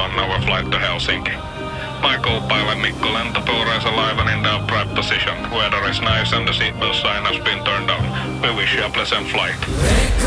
on our flight to Helsinki. My co-pilot Mikko Läntäpuura is alive and in the upright position. Weather is nice and the seatbelt sign has been turned on. We wish you a pleasant flight.